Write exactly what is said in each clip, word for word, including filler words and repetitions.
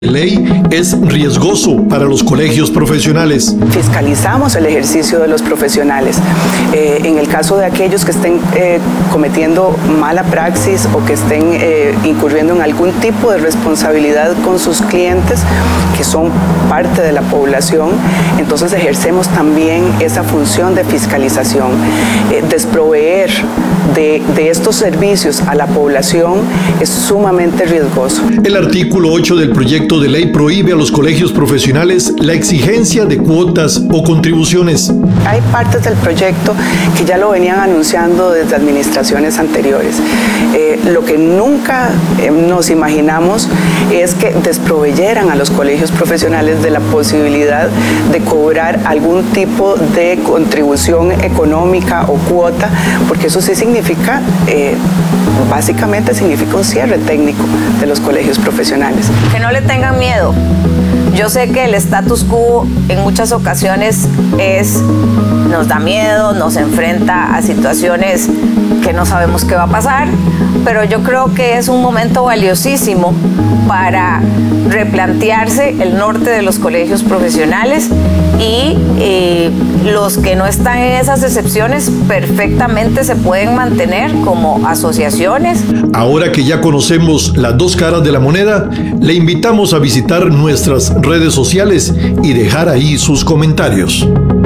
ley es riesgoso para los colegios profesionales. Fiscalizamos el ejercicio de los profesionales. Eh, en el caso de aquellos que estén eh, cometiendo mala praxis o que estén eh, incurriendo en algún tipo de responsabilidad con sus clientes, que son parte de la población, entonces ejercemos también esa función de fiscalización. Eh, desproveer de, de estos servicios a la población es sumamente riesgoso. El artículo ocho del proyecto de ley prohíbe a los colegios profesionales la exigencia de cuotas o contribuciones. Hay partes del proyecto que ya lo venían anunciando desde administraciones anteriores. Eh, lo que nunca eh, nos imaginamos es que desproveyeran a los colegios profesionales de la posibilidad de cobrar algún tipo de contribución económica o cuota, porque eso sí significa, eh, básicamente significa un cierre técnico de los colegios profesionales. Que no le tengan miedo. Yo sé que el status quo en muchas ocasiones es, nos da miedo, nos enfrenta a situaciones que no sabemos qué va a pasar, pero yo creo que es un momento valiosísimo para replantearse el norte de los colegios profesionales y eh, los que no están en esas excepciones perfectamente se pueden mantener como asociaciones. Ahora que ya conocemos las dos caras de la moneda, le invitamos a visitar nuestras redes sociales y dejar ahí sus comentarios.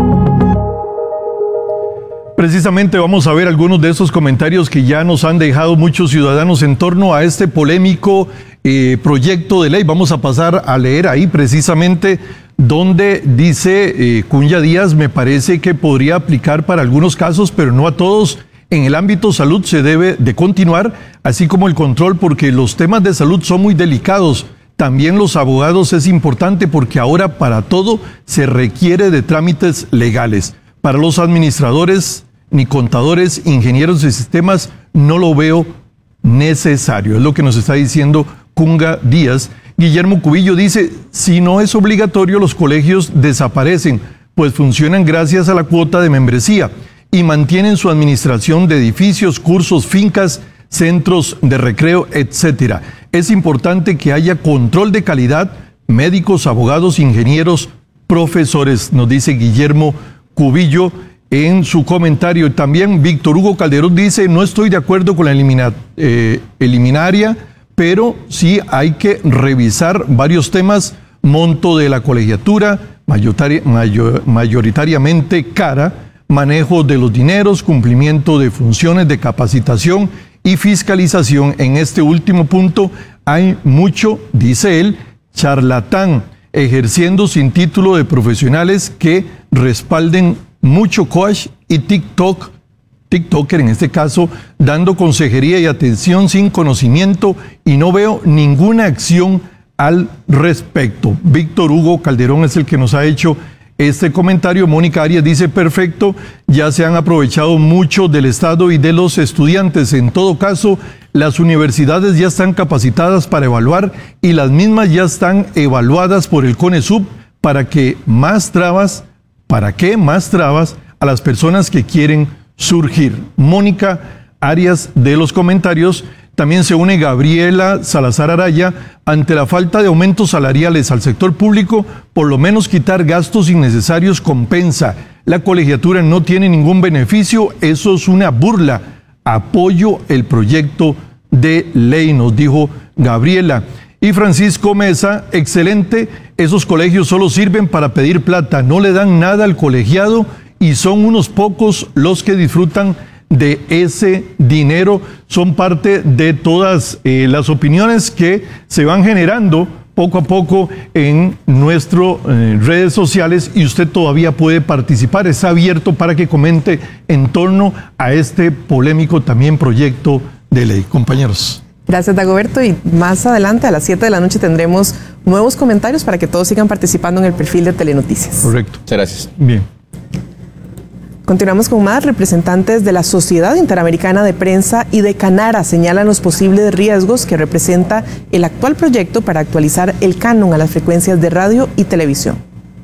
Precisamente vamos a ver algunos de esos comentarios que ya nos han dejado muchos ciudadanos en torno a este polémico eh, proyecto de ley. Vamos a pasar a leer ahí precisamente donde dice eh, Cunya Díaz, me parece que podría aplicar para algunos casos, pero no a todos. En el ámbito salud se debe de continuar, así como el control, porque los temas de salud son muy delicados. También los abogados es importante porque ahora para todo se requiere de trámites legales. Para los administradores, ni contadores, ingenieros de sistemas, no lo veo necesario. Es lo que nos está diciendo Cunga Díaz. Guillermo Cubillo dice, si no es obligatorio, los colegios desaparecen, pues funcionan gracias a la cuota de membresía y mantienen su administración de edificios, cursos, fincas, centros de recreo, etcétera. Es importante que haya control de calidad, médicos, abogados, ingenieros, profesores, nos dice Guillermo Cubillo en su comentario. También Víctor Hugo Calderón dice, no estoy de acuerdo con la elimina, eh, eliminaria, pero sí hay que revisar varios temas, monto de la colegiatura, mayoritari, mayor, mayoritariamente cara, manejo de los dineros, cumplimiento de funciones de capacitación y fiscalización. En este último punto hay mucho, dice él, charlatán, ejerciendo sin título de profesionales que respalden mucho coach y TikTok, TikToker en este caso, dando consejería y atención sin conocimiento y no veo ninguna acción al respecto. Víctor Hugo Calderón es el que nos ha hecho este comentario. Mónica Arias dice, perfecto, ya se han aprovechado mucho del Estado y de los estudiantes. En todo caso, las universidades ya están capacitadas para evaluar y las mismas ya están evaluadas por el CONESUB para que más trabas, ¿para qué más trabas a las personas que quieren surgir? Mónica Arias de los comentarios. También se une Gabriela Salazar Araya, ante la falta de aumentos salariales al sector público, por lo menos quitar gastos innecesarios compensa. La colegiatura no tiene ningún beneficio, eso es una burla. Apoyo el proyecto de ley, nos dijo Gabriela. Y Francisco Mesa, excelente, esos colegios solo sirven para pedir plata, no le dan nada al colegiado y son unos pocos los que disfrutan de ese dinero. Son parte de todas eh, las opiniones que se van generando poco a poco en nuestras eh, redes sociales y usted todavía puede participar. Está abierto para que comente en torno a este polémico también proyecto de ley. Compañeros. Gracias, Dagoberto, y más adelante a las siete de la noche tendremos nuevos comentarios para que todos sigan participando en el perfil de Telenoticias. Correcto. Muchas gracias. Bien. Continuamos con más. Representantes de la Sociedad Interamericana de Prensa y de Canara señalan los posibles riesgos que representa el actual proyecto para actualizar el canon a las frecuencias de radio y televisión.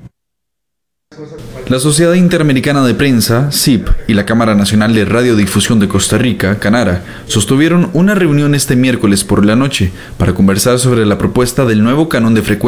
La Sociedad Interamericana de Prensa, S I P, y la Cámara Nacional de Radiodifusión de Costa Rica, Canara, sostuvieron una reunión este miércoles por la noche para conversar sobre la propuesta del nuevo canon de frecuencias